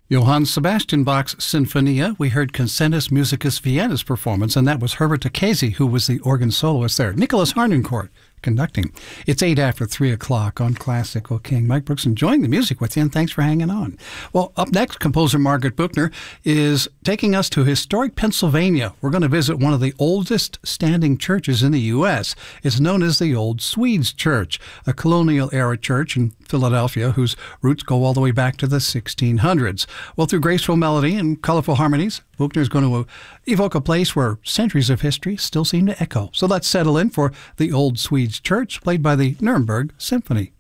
Johann Sebastian Bach's Sinfonia. We heard Concertus Musicus Vienna's performance, and that was Herbert Acasi, who was the organ soloist there. Nicholas Harnoncourt conducting. It's 8 after 3 o'clock on Classical King. Mike Brooks enjoying the music with you, and thanks for hanging on. Well, up next, composer Margaret Buchner is taking us to historic Pennsylvania. We're going to visit one of the oldest standing churches in the U.S. It's known as the Old Swedes Church, a colonial-era church in Philadelphia whose roots go all the way back to the 1600s. Well, through graceful melody and colorful harmonies, Buchner is going to evoke a place where centuries of history still seem to echo. So let's settle in for the Old Swedes Church, played by the Nuremberg Symphony.